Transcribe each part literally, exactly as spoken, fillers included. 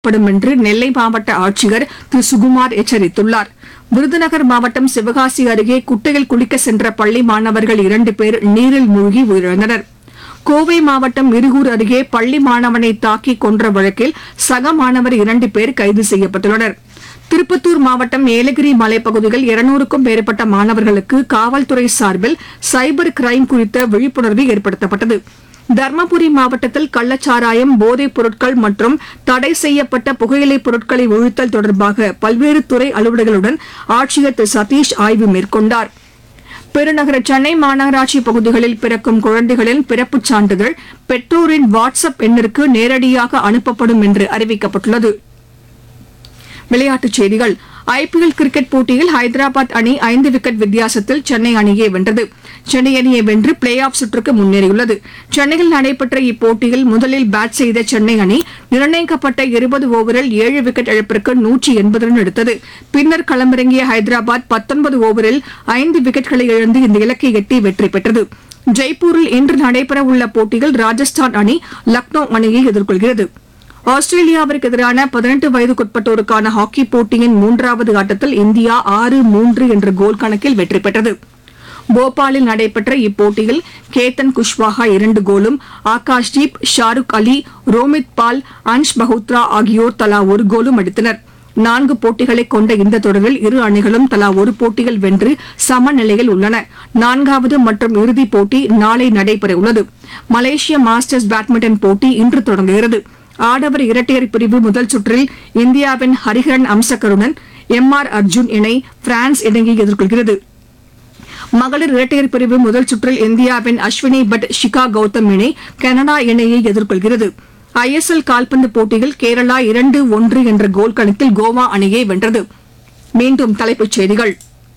படும் என்று நெல்லை மாவட்ட ஆட்சியர் திரு சுகுமார் எச்சரித்துள்ளார். விருதுநகர் மாவட்டம் சிவகாசி அருகே குட்டையில் குளிக்க சென்ற பள்ளி மாணவர்கள் இரண்டு பேர் நீரில் மூழ்கி உயிரிழந்தனர். கோவை மாவட்டம் இருகூர் அருகே பள்ளி மாணவனை தாக்கி கொன்ற வழக்கில் சக மாணவர் இரண்டு பேர் கைது செய்யப்பட்டுள்ளனர். திருப்பத்தூர் மாவட்டம் ஏலகிரி மலைப்பகுதியில் இருநூறுக்கும் மேற்பட்ட மாணவர்களுக்கு காவல்துறை சார்பில் சைபர் கிரைம் குறித்த விழிப்புணர்வு ஏற்படுத்தப்பட்டது. தருமபுரி மாவட்டத்தில் கள்ளச்சாராயம், போதைப் பொருட்கள் மற்றும் தடை செய்யப்பட்ட புகையிலைப் பொருட்களை ஒழித்தல் தொடர்பாக பல்வேறு துறை அலுவலர்களுடன் ஆட்சியர் திரு சதீஷ் ஆய்வு மேற்கொண்டார். பெருநகர சென்னை மாநகராட்சி பகுதிகளில் பிறக்கும் குழந்தைகளின் பிறப்புச் சான்றிதழ் பெற்றோரின் வாட்ஸ் அப் எண்ணிற்கு நேரடியாக அனுப்பப்படும் என்று அறிவிக்கப்பட்டுள்ளது. விளையாட்டுச் செய்திகள். ஐபிஎல் கிரிக்கெட் போட்டியில் ஹைதராபாத் அணி ஐந்து விக்கெட் வித்தியாசத்தில் சென்னை அணியை வென்றது. சென்னை அணியை வென்று பிளே ஆஃப் சுற்றுக்கு முன்னேறியுள்ளது. சென்னையில் நடைபெற்ற இப்போட்டியில் முதலில் பேட் செய்த சென்னை அணி நிர்ணயிக்கப்பட்ட இருபது ஓவரில் ஏழு விக்கெட் இழப்பிற்கு நூற்று எண்பது ரன் எடுத்தது. பின்னர் களமிறங்கிய ஹைதராபாத் பத்தொன்பது ஓவரில் ஐந்து விக்கெட்களை இழந்து இந்த இலக்கை எட்டி வெற்றி பெற்றது. ஜெய்ப்பூரில் இன்று நடைபெறவுள்ள போட்டியில் ராஜஸ்தான் அணி லக்னோ அணியை எதிர்கொள்கிறது. ஆஸ்திரேலியாவிற்கு எதிரான பதினெட்டு வயதுக்குட்பட்டோருக்கான ஹாக்கி போட்டியின் மூன்றாவது ஆட்டத்தில் இந்தியா ஆறு மூன்று என்ற கோல் கணக்கில் வெற்றி பெற்றது. போபாலில் நடைபெற்ற இப்போட்டியில் கேத்தன் குஷ்வாஹா இரண்டு கோலும், ஆகாஷ்தீப், ஷாருக் அலி, ரோமித் பால், அன்ஷ் பஹுத்ரா ஆகியோர் தலா ஒரு கோலும் அடித்தனர். நான்கு போட்டிகளை கொண்ட இந்த தொடரில் இரு அணிகளும் தலா ஒரு போட்டியில் வென்று சமநிலையில் உள்ளன. நான்காவது மற்றும் இறுதிப் போட்டி நாளை நடைபெறவுள்ளது. மலேசிய மாஸ்டர்ஸ் பேட்மிண்டன் போட்டி இன்று தொடங்குகிறது. ஆடவர் இரட்டையர் பிரிவு முதல் சுற்றில் இந்தியாவின் ஹரிஹரன் அம்சக்கருடன் எம் ஆர் அர்ஜுன் இணை பிரான்ஸ் இணையை எதிர்கொள்கிறது. மகளிர் இரட்டையர் பிரிவு முதல் சுற்றில் இந்தியாவின் அஸ்வினி பட் ஷிகா கௌதம் இணை கனடா இணையை எதிர்கொள்கிறது. ஐ எஸ் எல் கால்பந்து போட்டியில் கேரளா இரண்டு ஒன்று என்ற கோல் கணக்கில் கோவா அணியை வென்றது. மீண்டும் தலைப்புச் செய்திகள்.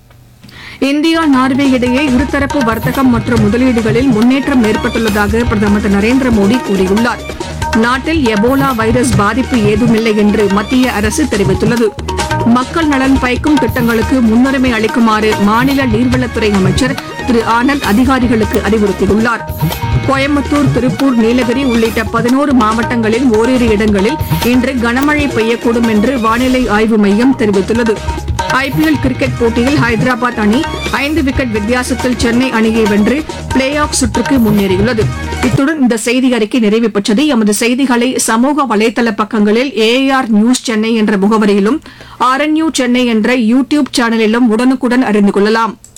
இந்தியா நார்வே இடையே இருதரப்பு வர்த்தகம் மற்றும் முதலீடுகளில் முன்னேற்றம் ஏற்பட்டுள்ளதாக பிரதமர் திரு நரேந்திர மோடி கூறியுள்ளார். நாட்டில் எபோலா வைரஸ் பாதிப்பு ஏதுமில்லை என்று மத்திய அரசு தெரிவித்துள்ளது. மக்கள் நலன் பயக்கும் திட்டங்களுக்கு முன்னுரிமை அளிக்குமாறு மாநில நீர்வளத்துறை அமைச்சர் திரு ஆனந்த் அதிகாரிகளுக்கு அறிவுறுத்தியுள்ளார். கோயம்புத்தூர், திருப்பூர், நீலகிரி உள்ளிட்ட பதினோரு மாவட்டங்களில் ஓரிரு இடங்களில் இன்று கனமழை பெய்யக்கூடும் என்று வானிலை ஆய்வு மையம் தெரிவித்துள்ளது. ஐபிஎல் கிரிக்கெட் போட்டியில் ஹைதராபாத் அணி ஐந்து விக்கெட் வித்தியாசத்தில் சென்னை அணியை வென்று பிளே ஆஃப் சுற்றுக்கு முன்னேறியுள்ளது. இத்துடன் இந்த செய்தி அறிக்கை நிறைவு பெற்றது. எமது செய்திகளை சமூக வலைதள பக்கங்களில் ஏஆர் நியூஸ் சென்னை என்ற முகவரியிலும், ஆர்என்யூ சென்னை என்ற யூ டியூப் சேனலிலும் உடனுக்குடன் அறிந்து கொள்ளலாம்.